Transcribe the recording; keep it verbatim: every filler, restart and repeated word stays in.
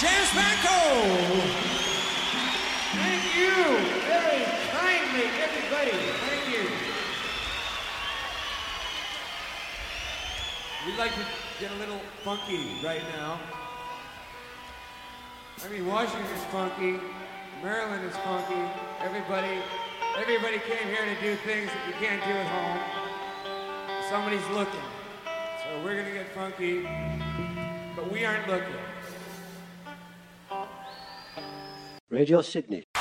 James Franco. Thank you very kindly, everybody. Thank you. We'd like to get a little funky right now. I mean, Washington is funky, Maryland is funky. Everybody, everybody came here to do things that you can't do at home. Somebody's looking, so we're gonna get funky, but we aren't looking. Radio Sydney.